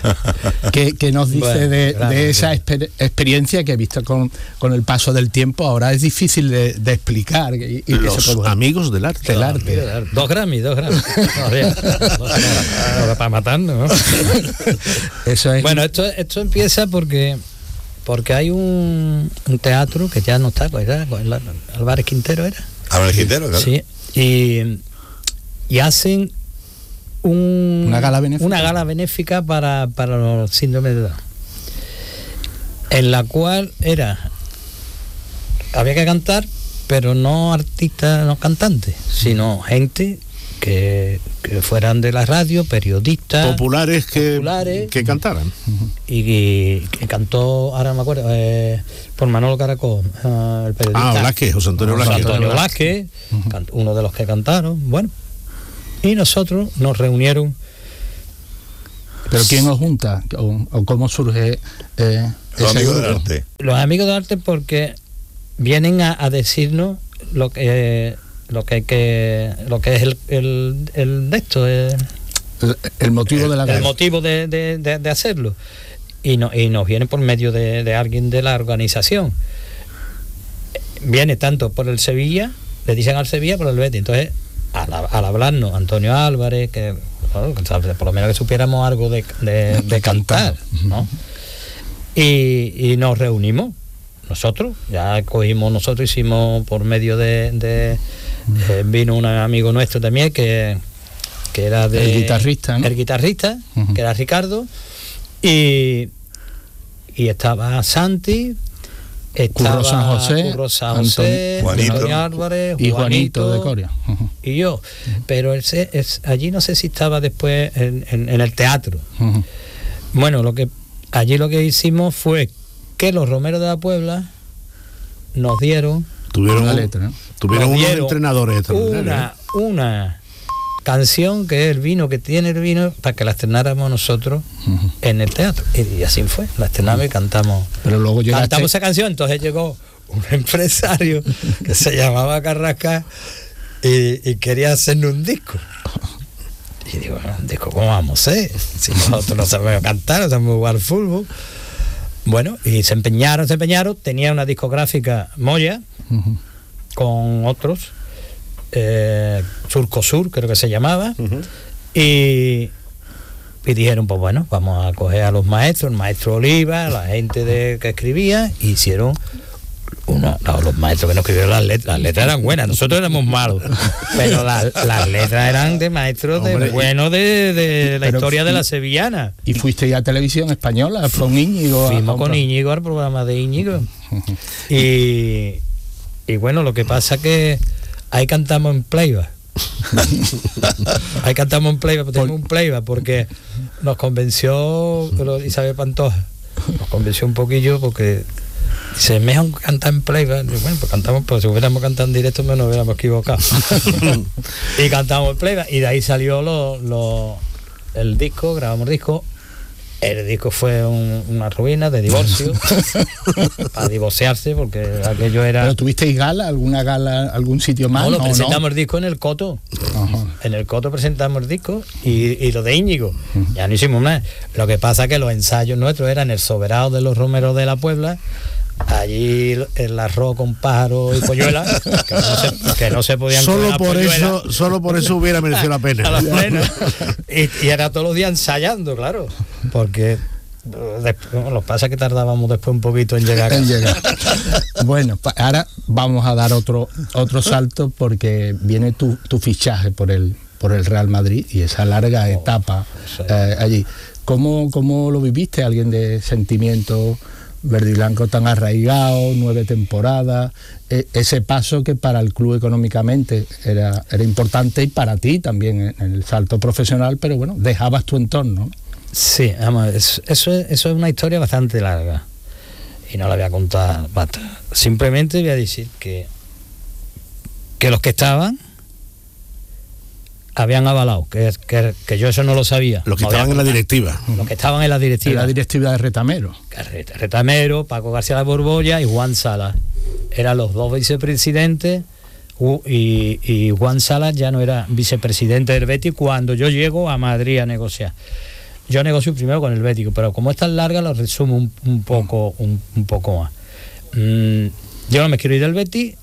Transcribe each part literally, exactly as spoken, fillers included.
¿Qué, qué nos dice Bueno, de, claro, de esa sí. exper- experiencia que he visto con, con el paso del tiempo? Ahora es difícil de, de explicar. Y, y Los se puede- amigos del arte. del arte. Dos Grammy, dos Grammy. No, bien. No, para matarnos, ¿no? Eso es. Bueno, esto, esto empieza porque porque hay un, un teatro que ya no está, pues era pues, la- Álvarez Quintero era. Álvarez Quintero, claro. Sí, y, y hacen un, Una gala benéfica. una gala benéfica para, para los síndromes de Down, en la cual era había que cantar, pero no artistas, no cantantes, sino gente que, que fueran de la radio, periodistas Populares que, Populares. que cantaran. y, y que cantó, ahora me acuerdo, eh, por Manolo Caracol, eh, el periodista. Ah, Blasquez, José Antonio José Blasquez. Antonio Blasquez, can- uno de los que cantaron, bueno, y nosotros nos reunieron. ¿Pero quién os junta? ¿O, o cómo surge eh, Los ese amigos del grupo? arte. Los amigos de arte porque vienen a, a decirnos lo que lo que hay que lo que es el, el, el de esto, el, El, el motivo de la el gala. motivo de, de, de, de hacerlo, y, no, y nos viene por medio de, de alguien de la organización. Viene tanto por el Sevilla, le dicen al Sevilla, por el Betis. Entonces, al, al hablarnos Antonio Álvarez, que bueno, que por lo menos que supiéramos algo de, de, de cantar, ¿no? Y, y nos reunimos nosotros, ya cogimos, nosotros hicimos por medio de, de eh, vino un amigo nuestro también que, que era de El guitarrista, ¿no? el guitarrista, Uh-huh. que era Ricardo, y, y estaba Santi, estaba Curro San José, Curro San José, Antonio- Antonio Juanito. Álvarez, Y Juanito Juanito de Coria. Ujú. y yo, pero él se- es, allí no sé si estaba después en, en- en el teatro. Ujú. Bueno, lo que allí lo que hicimos fue que los Romeros de la Puebla nos dieron Tuvieron, Una un- letra, ¿no? tuvieron nos unos dieron entrenadores extraordinarios. una, una canción que es el vino, que tiene el vino, para que la estrenáramos nosotros Ujú. en el teatro. Y, y así fue, la estrenamos y cantamos. Pero luego llegaste. Cantamos esa canción, entonces llegó un empresario que se llamaba Carrasca y, y quería hacernos un disco. Y digo, "No, un disco, ¿cómo vamos a hacer? Si nosotros no sabemos cantar, no sabemos jugar al fútbol". Bueno, y se empeñaron, se empeñaron, tenía una discográfica Moya Ujú. con otros, eh, Surco Sur creo que se llamaba, y, y dijeron, pues bueno, vamos a coger a los maestros, el maestro Oliva, la gente de, que escribía, y hicieron una, no, los maestros que no escribieron las letras, las letras eran buenas, nosotros éramos malos, pero la- las letras eran de maestros de Hombre, y- buenos de, de la pero- historia de la sevillana. Y fuiste ya a Televisión Española, fue un Íñigo. a- a Fuimos un con pro- Íñigo al programa de Íñigo. Y, y bueno, lo que pasa que ahí cantamos en playback. Ahí cantamos en playback, pues tenemos un playback porque nos convenció lo- Isabel Pantoja. Nos convenció un poquillo porque dice, es mejor cantar en playback. Y bueno, pues cantamos, pues si hubiéramos cantado en directo no nos hubiéramos equivocado. Y cantamos en playback y de ahí salió lo, lo- el disco, grabamos el disco. El disco fue un- una ruina de divorcio, para divorciarse, porque aquello era... ¿Pero tuvisteis gala, alguna gala, algún sitio más? No, lo No, presentamos no. el disco en el Coto. Ajá. En el Coto presentamos el disco y, y lo de Íñigo. Ya no hicimos nada. Lo que pasa es que los ensayos nuestros eran el soberano de los Romeros de la Puebla, allí el arroz con pájaro y polluela, que no se, que no se podían comer Solo las por polluelas. eso, solo por eso hubiera merecido la pena. A la plena. Y, y era todos los días ensayando, claro, porque eh, después, lo que pasa es que tardábamos después un poquito en llegar a En casa. llegar. Bueno, pa- ahora vamos a dar otro otro salto porque viene tu, tu fichaje por el por el Real Madrid y esa larga etapa sí. eh, allí. ¿Cómo, ¿Cómo lo viviste? Alguien de sentimiento verde y blanco tan arraigado, nueve temporadas, eh, ese paso que para el club económicamente era, era importante y para ti también en, en el salto profesional, pero bueno, dejabas tu entorno, ¿no? Sí, vamos, es- eso, es, eso es una historia bastante larga y no la voy a contar. Basta. Simplemente voy a decir que, que los que estaban habían avalado, que, que, que yo eso no lo sabía. Los que No voy a estaban en la contar. directiva. Los que estaban en la En directiva. la directiva de Retamero. Carreta- Retamero, Paco García La Borbolla y Juan Salas. Eran los dos vicepresidentes u- y, y Juan Salas ya no era vicepresidente del Betis cuando yo llego a Madrid a negociar. yo negocio primero con el Betis, pero como es tan larga, lo resumo un, un poco un, un poco más. Mm, yo no me quiero ir del Betis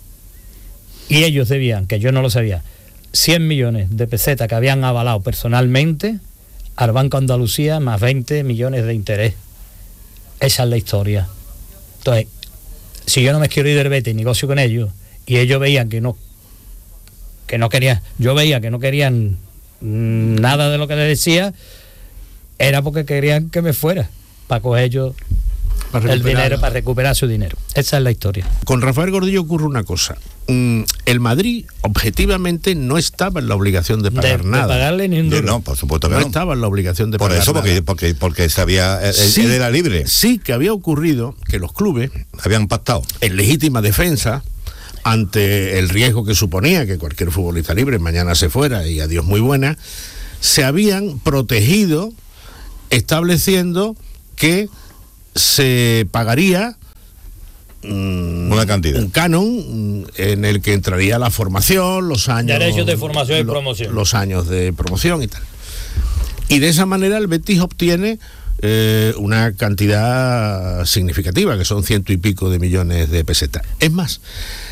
y ellos debían, que yo no lo sabía, cien millones de pesetas que habían avalado personalmente al Banco Andalucía más veinte millones de interés. Esa es la historia. Entonces, si yo no me quiero ir del Betis, negocio con ellos, y ellos veían que no que no querían, yo veía que no querían nada de lo que les decía, era porque querían que me fuera, para coger yo para el dinero, para recuperar su dinero. Esa es la historia. Con Rafael Gordillo ocurre una cosa. Mm, el Madrid, objetivamente, no estaba en la obligación de pagar de, nada. De pagarle ni un duro. No, por supuesto que no. no. estaba en la obligación de por pagar eso, nada. porque, porque, porque sabía, él, sí, él era libre. Sí, que había ocurrido que los clubes habían pactado. En legítima defensa, ante el riesgo que suponía que cualquier futbolista libre mañana se fuera y adiós muy buena, se habían protegido estableciendo que se pagaría mm, una cantidad, un canon en el que entraría la formación, los años derechos de formación y lo, promoción, los años de promoción y tal. Y de esa manera el Betis obtiene eh, una cantidad significativa, que son ciento y pico de millones de pesetas. Es más,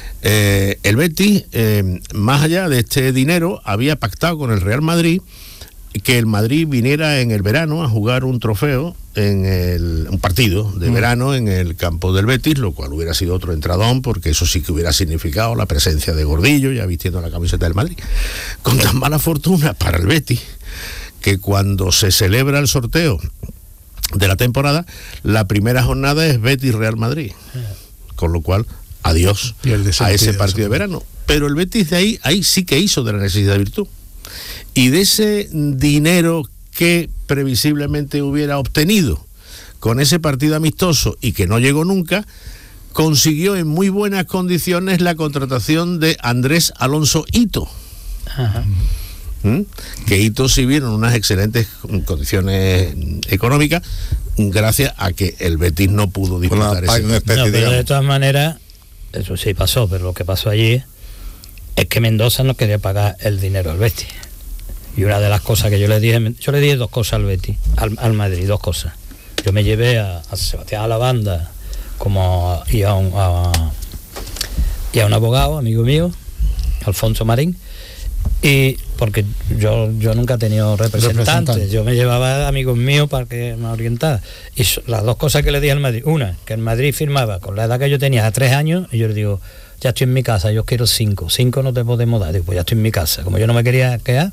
eh, el Betis, eh, más allá de este dinero, había pactado con el Real Madrid que el Madrid viniera en el verano a jugar un trofeo, en el, un partido de mm. verano en el campo del Betis, lo cual hubiera sido otro entradón, porque eso sí que hubiera significado la presencia de Gordillo ya vistiendo la camiseta del Madrid. Con tan mala fortuna para el Betis, que cuando se celebra el sorteo de la temporada, la primera jornada es Betis-Real Madrid, con lo cual, adiós a ese partido de verano. Pero el Betis de ahí, ahí sí que hizo de la necesidad virtud. Y de ese dinero que previsiblemente hubiera obtenido con ese partido amistoso y que no llegó nunca, consiguió en muy buenas condiciones la contratación de Andrés Alonso Ito. Ajá. ¿Mm? Que Ito sí vino en unas excelentes condiciones económicas gracias a que el Betis no pudo disputar ese. No, pero de todas maneras, eso sí pasó, pero lo que pasó allí es que Mendoza no quería pagar el dinero al Betis. Y una de las cosas que yo le dije, yo le dije dos cosas al Betis, al, al Madrid, dos cosas. Yo me llevé a, a Sebastián a la banda como y a un, a, y a un abogado, amigo mío, Alfonso Marín, y porque yo yo nunca he tenido representantes, Representante. Yo me llevaba amigos míos para que me orientara. Y so, las dos cosas que le dije al Madrid, una, que el Madrid firmaba con la edad que yo tenía a tres años, y yo le digo, ya estoy en mi casa, yo quiero cinco, cinco no te podemos dar, digo, pues ya estoy en mi casa, como yo no me quería quedar.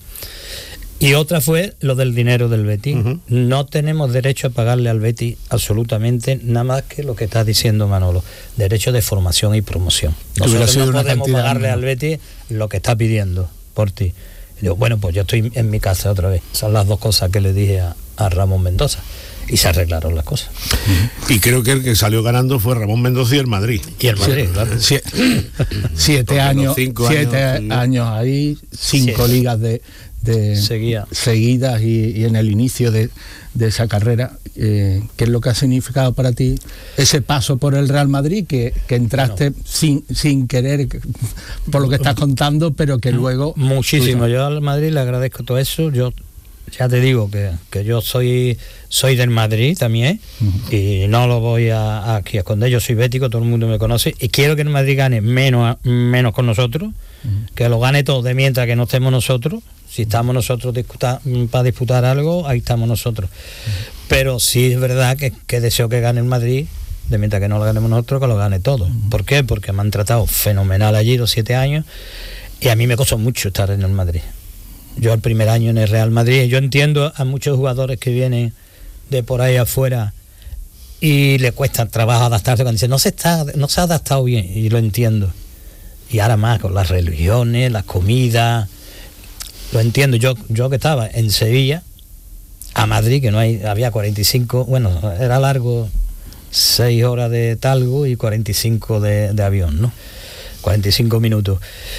Y otra fue lo del dinero del Betis. Uh-huh. No tenemos derecho a pagarle al Betis absolutamente nada más que lo que está diciendo Manolo, derecho de formación y promoción. Nosotros no podemos pagarle al Betis lo que está pidiendo por ti. Y digo, bueno, pues yo estoy en mi casa otra vez. Son las dos cosas que le dije a, a Ramón Mendoza. Y se arreglaron las cosas. Y creo que el que salió ganando fue Ramón Mendoza y el Madrid. Y el Madrid, sí, claro. Sí, siete años, siete años, años ahí, cinco sí. ligas de, de Seguía. seguidas y, y en el inicio de, de esa carrera. Eh, ¿Qué es lo que ha significado para ti ese paso por el Real Madrid, que, que entraste no. sin, sin querer, por lo que estás contando, pero que luego... Muchísimo. Yo al Madrid le agradezco todo eso. Yo ya te digo que, que yo soy soy del Madrid también, uh-huh. y no lo voy a, a aquí a esconder. Yo soy bético, todo el mundo me conoce, y quiero que el Madrid gane menos, menos con nosotros, uh-huh. que lo gane todo de mientras que no estemos nosotros. Si estamos nosotros disputa, para disputar algo, ahí estamos nosotros. Uh-huh. Pero sí es verdad que, que deseo que gane el Madrid, de mientras que no lo ganemos nosotros, que lo gane todo. Uh-huh. ¿Por qué? Porque me han tratado fenomenal allí los siete años, y a mí me costó mucho estar en el Madrid. Yo el primer año en el Real Madrid, yo entiendo a muchos jugadores que vienen de por ahí afuera y le cuesta trabajo adaptarse, cuando dicen no se está, no se ha adaptado bien, y lo entiendo. Y ahora más con las religiones, las comidas, lo entiendo. Yo, yo que estaba en Sevilla, a Madrid, que no hay, había cuarenta y cinco, bueno, era largo, seis horas de talgo y cuarenta y cinco de, de avión, ¿no? cuarenta y cinco minutos.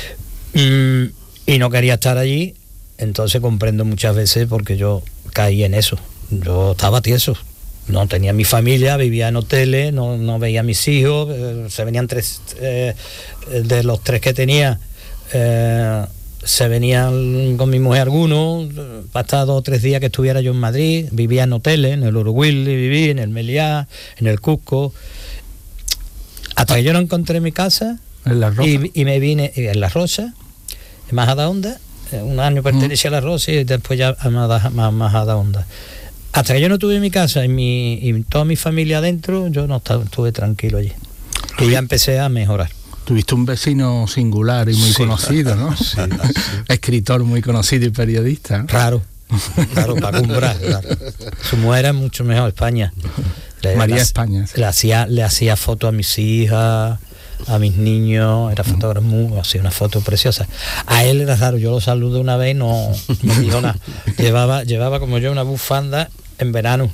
Mm, y no quería estar allí. Entonces comprendo muchas veces, porque yo caí en eso. Yo estaba tieso, no tenía mi familia, vivía en hoteles, no, no veía a mis hijos, eh, se venían tres, eh, de los tres que tenía, eh, se venían con mi mujer algunos, hasta dos o tres días que estuviera yo en Madrid, vivía en hoteles, en el Uruguay, viví en el Meliá, en el Cusco, hasta que yo no encontré mi casa, en la Rosa. y, y me vine en La Rosa, en Majadahonda, un año pertenecía mm. a La Rosa y después ya a Majadahonda. Hasta que yo no tuve mi casa y, mi, y toda mi familia adentro, yo no estaba, estuve tranquilo allí. Y ya empecé a mejorar. Tuviste un vecino singular y muy sí, conocido, ¿no? Sí, sí. Escritor muy conocido y periodista, ¿no? Claro, claro, para cumbrar, claro. Su mujer es mucho mejor, España. Le, María le, España. Sí. Le hacía, le hacía fotos a mis hijas, a mis niños, era fotógrafo, muy, hacía una foto preciosa. A él era raro, yo lo saludé una vez y no me dijo nada. Llevaba, llevaba como yo una bufanda en verano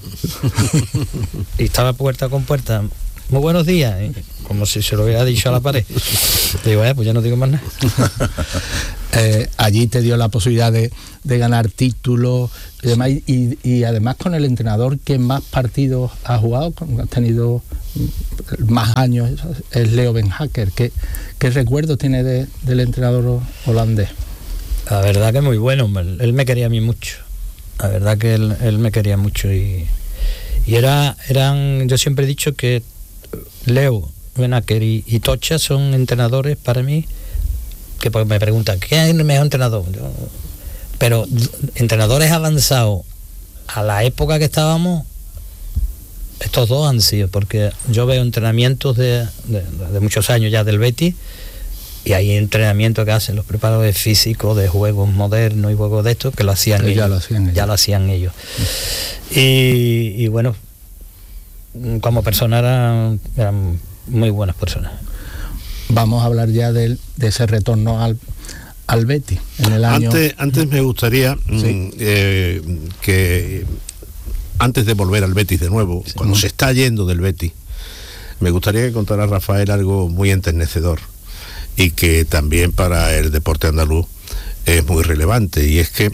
y estaba puerta con puerta. Muy buenos días, como si se lo hubiera dicho a la pared. Digo, eh, pues ya no digo más nada. eh, allí te dio la posibilidad de, de ganar títulos y demás, y, y además con el entrenador que más partidos ha jugado, has tenido más años, es Leo Ben Hacker. ¿Qué, qué recuerdo tiene de, del entrenador holandés? La verdad que muy bueno, él me quería a mí mucho. La verdad que él, él me quería mucho y, y era, eran, yo siempre he dicho que Leo Benaker y, y Tocha son entrenadores para mí que pues me preguntan ¿qué es el mejor entrenador? Yo, pero entrenadores avanzados a la época que estábamos, estos dos han sido, porque yo veo entrenamientos de, de, de muchos años ya del Betis y hay entrenamientos que hacen los preparadores físicos de juegos modernos y juegos de estos que lo hacían ellos, ya lo hacían ellos, ya lo hacían ellos. Y, y bueno, como personas eran, eran muy buenas personas. Vamos a hablar ya de, de ese retorno al, al Betis en el año... Antes, antes me gustaría sí. eh, que antes de volver al Betis de nuevo, sí. cuando se está yendo del Betis, me gustaría que contara Rafael algo muy enternecedor y que también para el deporte andaluz es muy relevante, y es que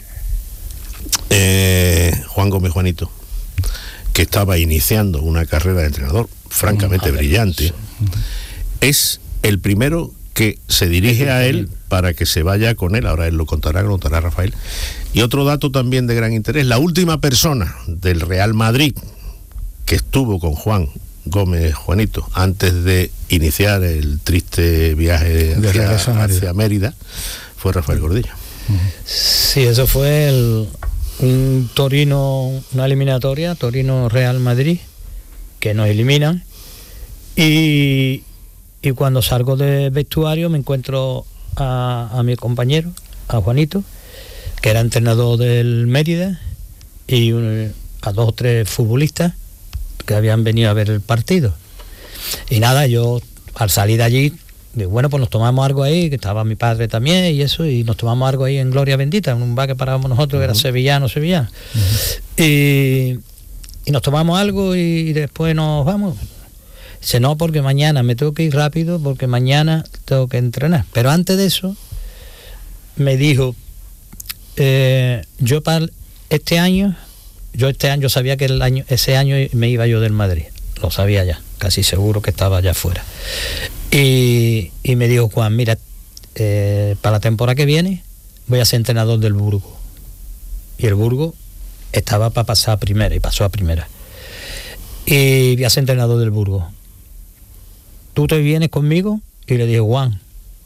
eh, Juan Gómez Juanito, que estaba iniciando una carrera de entrenador francamente brillante, es el primero que se dirige a él para que se vaya con él. Ahora él lo contará, lo contará Rafael. Y otro dato también de gran interés: la última persona del Real Madrid que estuvo con Juan Gómez Juanito antes de iniciar el triste viaje hacia, hacia Mérida fue Rafael Gordillo. Sí, eso fue el, un Torino, una eliminatoria, Torino Real Madrid, que nos eliminan, y, y cuando salgo del vestuario me encuentro a, a mi compañero, a Juanito, que era entrenador del Mérida, y un, a dos o tres futbolistas que habían venido a ver el partido. Y nada, yo al salir de allí digo, bueno, pues nos tomamos algo ahí, que estaba mi padre también y eso, y nos tomamos algo ahí en Gloria Bendita, en un bar que parábamos nosotros, uh-huh. que era sevillano, sevillano. Uh-huh. Y, y nos tomamos algo y después nos vamos. Dice, no, porque mañana me tengo que ir rápido, porque mañana tengo que entrenar. Pero antes de eso, me dijo, eh, yo para este año, yo este año sabía que el año, ese año me iba yo del Madrid, lo sabía ya, casi seguro que estaba allá afuera. Y, y me dijo, Juan, mira, eh, para la temporada que viene voy a ser entrenador del Burgo. Y el Burgo estaba para pasar a primera y pasó a primera. Y voy a ser entrenador del Burgo. ¿Tú te vienes conmigo? Y le dije, Juan,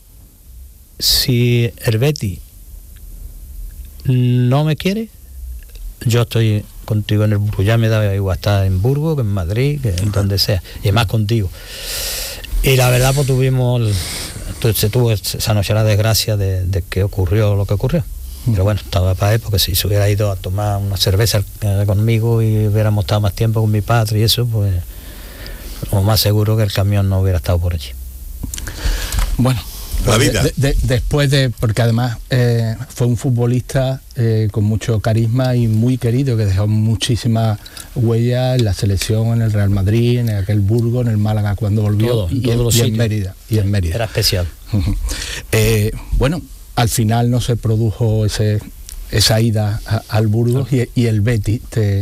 si el Betis no me quiere, yo estoy contigo en el Burgo. Ya me da igual estar en Burgo que en Madrid, que en donde sea, y más contigo. Y la verdad, pues tuvimos, se tuvo esa noche la desgracia de, de que ocurrió lo que ocurrió. Pero bueno, estaba para él, porque si se hubiera ido a tomar una cerveza conmigo y hubiéramos estado más tiempo con mi padre y eso, pues lo más seguro que el camión no hubiera estado por allí. Bueno, la vida. De, de, después de, porque además eh, fue un futbolista eh, con mucho carisma y muy querido, que dejó muchísimas huellas en la selección, en el Real Madrid, en aquel Burgo, en el Málaga cuando volvió, todo, y, todo y, y en Mérida. Y en Mérida. Era especial. eh, bueno, al final no se produjo ese esa ida a, al Burgos, y, y el Betis te,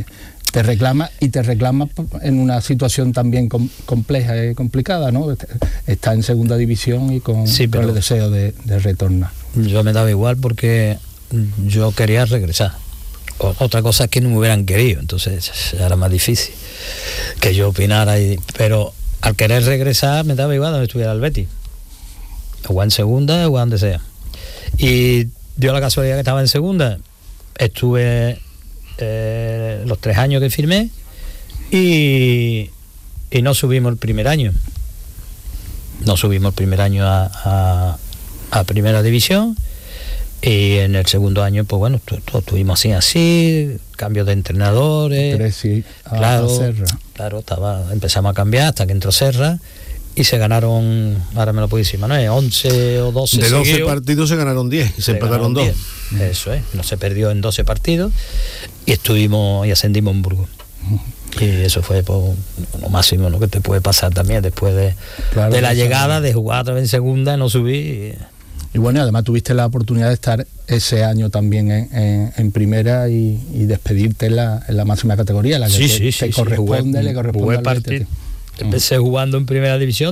te reclama y te reclama en una situación también com, compleja y complicada, ¿no? Está en segunda división y con, sí, con el deseo de, de retornar. Yo me daba igual porque yo quería regresar. O, otra cosa es que no me hubieran querido, entonces era más difícil que yo opinara, y, pero al querer regresar me daba igual donde estuviera el Betis, o en segunda o donde sea. Y dio la casualidad que estaba en segunda, estuve eh, los tres años que firmé y, y no subimos el primer año no subimos el primer año a, a, a primera división, y en el segundo año pues bueno, todos estuvimos así así cambios de entrenadores. Pero sí, a, claro, a Serra. claro estaba, empezamos a cambiar hasta que entró Serra y se ganaron, ahora me lo puede decir Manuel, once o doce de doce seguidos. Partidos se ganaron diez y se, se empataron dos. Eso es, no se perdió en doce partidos y estuvimos y ascendimos en Burgos. Y eso fue por lo máximo, ¿no?, que te puede pasar también después de, claro, de la llegada, sabe. de jugar otra vez en segunda, no subir. Y, y bueno, además tuviste la oportunidad de estar ese año también en, en, en primera y, y despedirte en la, en la máxima categoría, la que sí, te, sí, te sí, corresponde, sí, le corresponde jugué al partido. Betis. Empecé jugando en primera división,